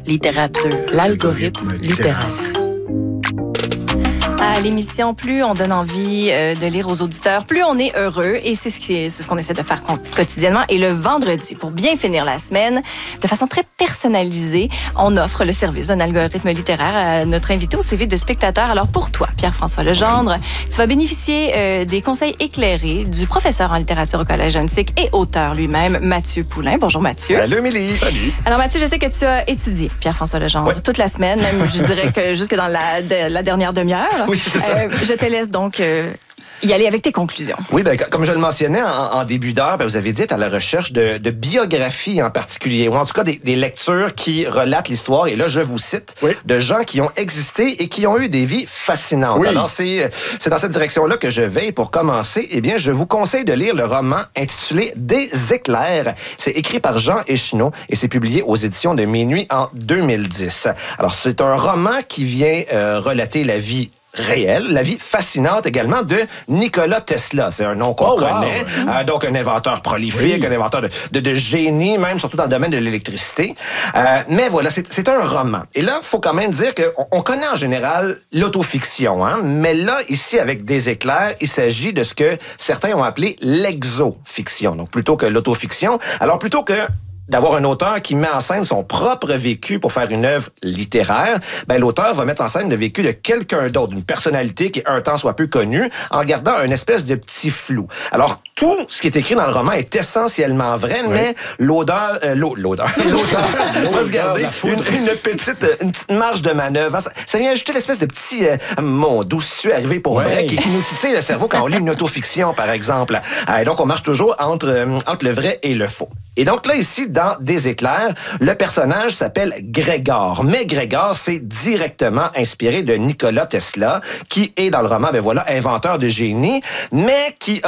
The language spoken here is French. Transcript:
Littérature, l'algorithme littéraire. À l'émission, plus on donne envie de lire aux auditeurs, plus on est heureux. Et c'est ce qu'on essaie de faire quotidiennement. Et le vendredi, pour bien finir la semaine, de façon très personnalisée, on offre le service d'un algorithme littéraire à notre invité au CV de spectateur. Alors pour toi, Pierre-François Legendre, tu vas bénéficier des conseils éclairés du professeur en littérature au Collège Antique et auteur lui-même, Mathieu Poulain. Bonjour Mathieu. Salut Émilie. Salut. Alors Mathieu, je sais que tu as étudié Pierre-François Legendre toute la semaine, même je dirais que jusque dans la dernière demi-heure. Oui, c'est ça. Je te laisse donc y aller avec tes conclusions. Oui, ben, comme je le mentionnais en début d'heure, ben, vous avez dit être à la recherche de biographies en particulier, ou en tout cas des lectures qui relatent l'histoire, et là, je vous cite, de gens qui ont existé et qui ont eu des vies fascinantes. Oui. Alors, c'est dans cette direction-là que je vais. Pour commencer, eh bien, je vous conseille de lire le roman intitulé « Des éclairs ». C'est écrit par Jean Echenoz et c'est publié aux éditions de Minuit en 2010. Alors, c'est un roman qui vient relater la vie réelle, la vie fascinante également de Nikola Tesla. C'est un nom qu'on connaît. Donc, un inventeur prolifique, un inventeur de génie, même surtout dans le domaine de l'électricité. Mais voilà, c'est un roman. Et là, il faut quand même dire qu'on connaît en général l'autofiction. Hein? Mais là, ici, avec Des éclairs, il s'agit de ce que certains ont appelé l'exofiction. Donc, plutôt que l'autofiction. Alors, plutôt que d'avoir un auteur qui met en scène son propre vécu pour faire une œuvre littéraire, ben l'auteur va mettre en scène le vécu de quelqu'un d'autre, d'une personnalité qui un temps soit peu connue, en gardant une espèce de petit flou. Alors, tout ce qui est écrit dans le roman est essentiellement vrai, mais l'auteur va se garder une petite marge de manœuvre. Ça vient ajouter l'espèce de petit d'où tu es arrivé pour vrai, qui nous titille le cerveau quand on lit une autofiction, par exemple. Donc, on marche toujours entre le vrai et le faux. Et donc là, ici, dans Des éclairs, le personnage s'appelle Grégor. Mais Grégor, c'est directement inspiré de Nikola Tesla, qui est, dans le roman, inventeur de génie, mais qui